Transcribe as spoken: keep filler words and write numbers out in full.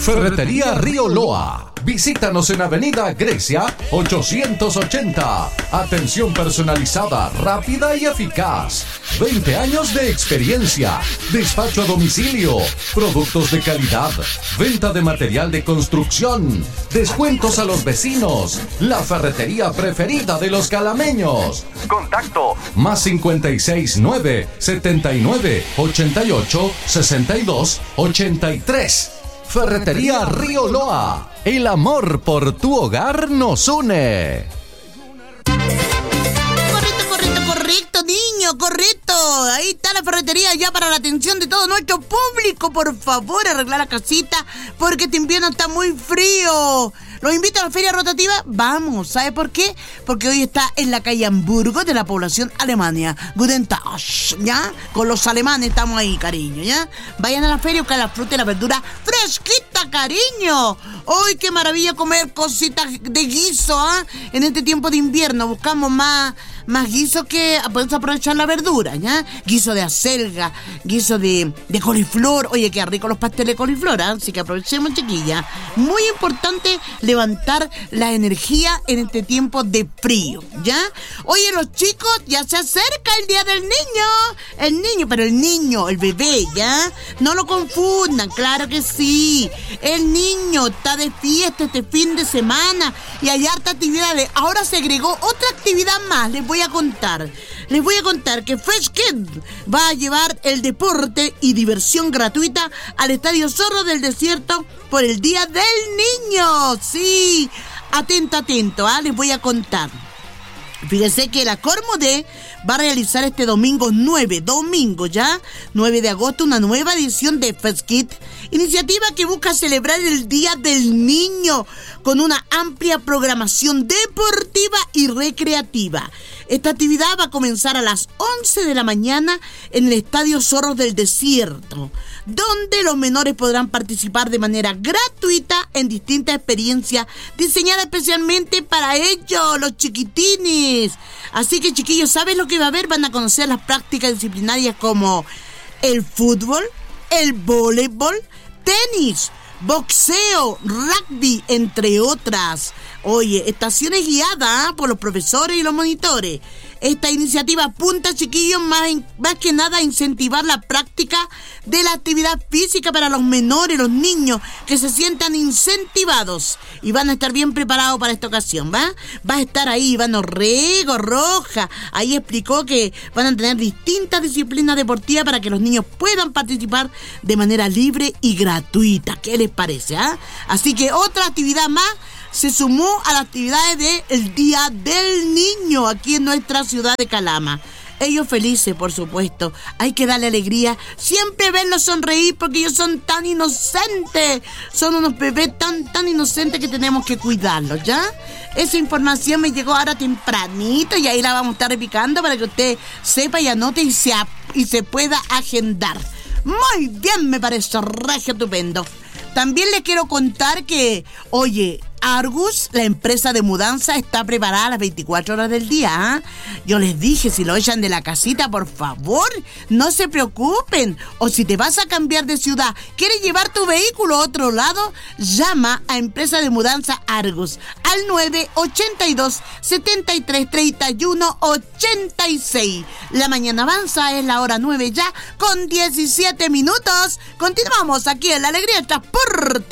Ferretería Río Loa. Visítanos en Avenida Grecia ochocientos ochenta. Atención personalizada, rápida y eficaz. veinte años de experiencia. Despacho a domicilio. Productos de calidad. Venta de material de construcción. Descuentos a los vecinos. La ferretería preferida de los calameños. Contacto más cincuenta y seis nueve setenta y nueve ochenta y ocho sesenta y dos ochenta y tres. Ferretería Río Loa. El amor por tu hogar nos une. Correcto, correcto, correcto, niño, correcto. Ahí está la ferretería ya para la atención de todo nuestro público. Por favor, arreglar la casita porque este invierno está muy frío. ¿Los invito a la feria rotativa? Vamos, ¿sabe por qué? Porque hoy está en la calle Hamburgo de la población Alemania. Guten Tag, ¿ya? Con los alemanes estamos ahí, cariño, ¿ya? Vayan a la feria, buscar la fruta y la verdura fresquita, cariño. ¡Uy, qué maravilla comer cositas de guiso, ¿ah? ¿eh? En este tiempo de invierno buscamos más... Más guiso que podemos aprovechar la verdura, ¿ya? Guiso de acelga, guiso de, de coliflor. Oye, qué rico los pasteles de coliflor, ¿eh? Así que aprovechemos, chiquilla. Muy importante levantar la energía en este tiempo de frío, ¿ya? Oye, los chicos, ya se acerca el día del niño. El niño, pero el niño, el bebé, ¿ya? No lo confundan, claro que sí. El niño está de fiesta este fin de semana y hay harta actividades. Ahora se agregó otra actividad más, les voy a contar. Les voy a contar que Fresh Kid va a llevar el deporte y diversión gratuita al Estadio Zorro del Desierto por el Día del Niño. Sí, atento, atento, ¿ah? Les voy a contar. Fíjense que la Cormodé va a realizar este domingo nueve, domingo ya, nueve de agosto, una nueva edición de Fresh Kid, iniciativa que busca celebrar el Día del Niño con una amplia programación deportiva y recreativa. Esta actividad va a comenzar a las once de la mañana en el Estadio Zorros del Desierto, donde los menores podrán participar de manera gratuita en distintas experiencias diseñadas especialmente para ellos, los chiquitines. Así que, chiquillos, ¿saben lo que va a haber? Van a conocer las prácticas disciplinarias como el fútbol, el voleibol, tenis, boxeo, rugby, entre otras. Oye, estaciones guiadas ¿eh? por los profesores y los monitores. Esta iniciativa apunta, chiquillos, más, más que nada a incentivar la práctica de la actividad física para los menores, los niños, que se sientan incentivados y van a estar bien preparados para esta ocasión, ¿va? Va a estar ahí Iván Orrego, Roja, ahí explicó que van a tener distintas disciplinas deportivas para que los niños puedan participar de manera libre y gratuita. ¿Qué les parece, ah? ¿eh? Así que otra actividad más se sumó a las actividades del Día del Niño aquí en nuestra ciudad de Calama. Ellos felices, por supuesto. Hay que darle alegría. Siempre verlos sonreír porque ellos son tan inocentes. Son unos bebés tan, tan inocentes que tenemos que cuidarlos, ¿ya? Esa información me llegó ahora tempranito y ahí la vamos a estar repicando para que usted sepa y anote y se, y se pueda agendar. Muy bien, me parece regio estupendo. También les quiero contar que, oye, Argus, la empresa de mudanza, está preparada las veinticuatro horas del día. ¿eh? Yo les dije, si lo echan de la casita, por favor, no se preocupen. O si te vas a cambiar de ciudad, quieres llevar tu vehículo a otro lado, llama a empresa de mudanza Argus al nueve ochenta y dos setenta y tres treinta y uno ochenta y seis. La mañana avanza, es la hora nueve ya, con diecisiete minutos. Continuamos aquí en La Alegría del Transporte.